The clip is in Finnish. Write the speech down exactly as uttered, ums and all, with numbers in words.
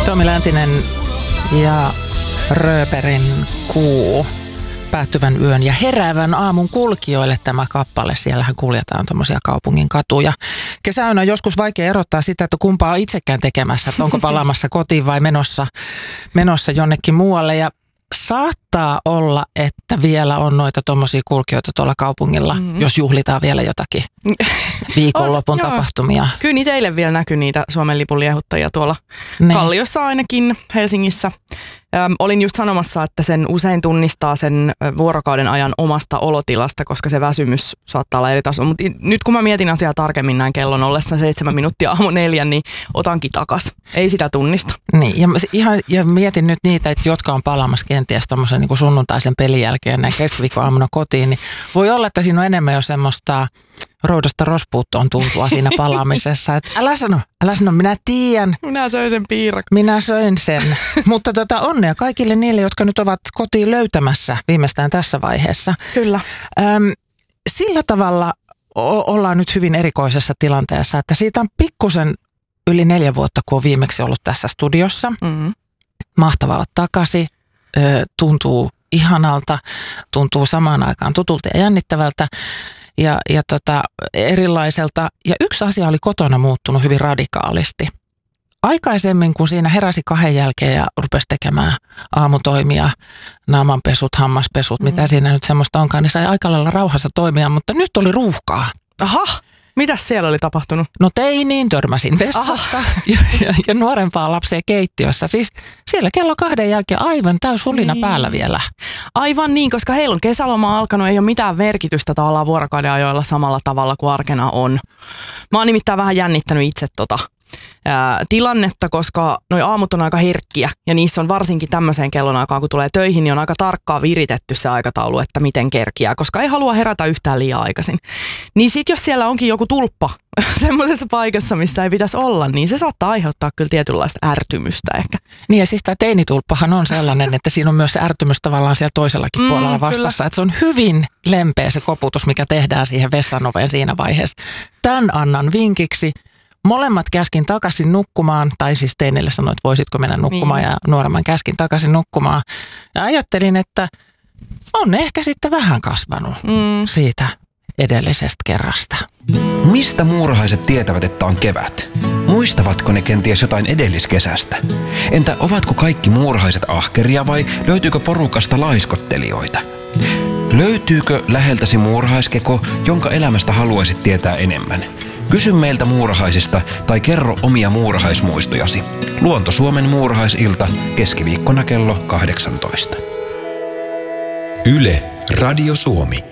Tomi Läntinen ja Rööperin Kuu, päättyvän yön ja heräävän aamun kulkijoille tämä kappale. Siellähän kuljetaan tuommoisia kaupungin katuja. Kesäyönä on joskus vaikea erottaa sitä, että kumpaa on itsekään tekemässä, että onko palaamassa kotiin vai menossa, menossa jonnekin muualle. Ja saattaa olla, että vielä on noita tuommoisia kulkijoita tuolla kaupungilla, mm-hmm. jos juhlitaan vielä jotakin viikonlopun tapahtumia. Kyllä niitä eilen vielä näkyy niitä Suomen lipun liehuttajia tuolla ne. Kalliossa ainakin Helsingissä. Ähm, olin just sanomassa, että sen usein tunnistaa sen vuorokauden ajan omasta olotilasta, koska se väsymys saattaa olla eri tasoa. Mutta nyt kun mä mietin asiaa tarkemmin näin kellon ollessa seitsemän minuuttia aamu neljän, niin otankin takas. Ei sitä tunnista. Niin, ja, ihan, ja mietin nyt niitä, että jotka on palaamassa kenties tommosen niin kuin sunnuntaisen pelin jälkeen näin keskiviikon aamuna kotiin, niin voi olla, että siinä on enemmän jo semmoista roudasta rospuuttoon tuntua siinä palaamisessa. Et älä sano, älä sano, minä tiedän. Minä söin sen piirakka. Minä söin sen. Mutta tota, onnea kaikille niille, jotka nyt ovat kotiin löytämässä viimeistään tässä vaiheessa. Kyllä. Öm, sillä tavalla o- ollaan nyt hyvin erikoisessa tilanteessa, että siitä on pikkusen yli neljä vuotta, kun on viimeksi ollut tässä studiossa. Mm-hmm. Mahtavaa olla takaisin. Ö, tuntuu ihanalta, tuntuu samaan aikaan tutulta ja jännittävältä. Ja, ja tota, erilaiselta. Ja yksi asia oli kotona muuttunut hyvin radikaalisti. Aikaisemmin, kun siinä heräsi kahden jälkeen ja rupesi tekemään aamutoimia, naamanpesut, hammaspesut, mm. mitä siinä nyt semmoista onkaan, niin sai aika lailla rauhassa toimia, mutta nyt oli ruuhkaa. Aha! Mitäs siellä oli tapahtunut? No teiniin törmäsin vessassa ja, ja, ja nuorempaa lapsia keittiössä. Siis siellä kello kahden jälkeen aivan täys hulina niin. Päällä vielä. Aivan niin, koska heillä on kesäloma alkanut, ei ole mitään merkitystä tavallaan vuorokauden ajoilla samalla tavalla kuin arkena on. Mä oon nimittäin vähän jännittänyt itse tota ää, tilannetta, koska noi aamut on aika herkkiä ja niissä on varsinkin tämmöiseen kellonaikaan, kun tulee töihin, niin on aika tarkkaan viritetty se aikataulu, että miten kerkiää, koska ei halua herätä yhtään liian aikaisin. Niin sit jos siellä onkin joku tulppa semmoisessa paikassa, missä ei pitäisi olla, niin se saattaa aiheuttaa kyllä tietynlaista ärtymystä ehkä. Niin ja siis tämä teinitulppahan on sellainen, että siinä on myös se ärtymys tavallaan siellä toisellakin mm, puolella vastassa. Että se on hyvin lempeä se koputus, mikä tehdään siihen vessanoveen siinä vaiheessa. Tän annan vinkiksi. Molemmat käskin takaisin nukkumaan, tai siis teinille sanoin, että voisitko mennä nukkumaan niin. Ja nuoremman käskin takaisin nukkumaan. Ja ajattelin, että on ehkä sitten vähän kasvanut mm. siitä edellisestä kerrasta. Mistä muurahaiset tietävät, että on kevät? Muistavatko ne kenties jotain edelliskesästä? Entä ovatko kaikki muurahaiset ahkeria vai löytyykö porukasta laiskottelijoita? Löytyykö läheltäsi muurahaiskeko, jonka elämästä haluaisit tietää enemmän? Kysy meiltä muurahaisista tai kerro omia muurahaismuistojasi. Luonto Suomen muurahaisilta keskiviikkona kello kahdeksantoista. Yle, Radio Suomi.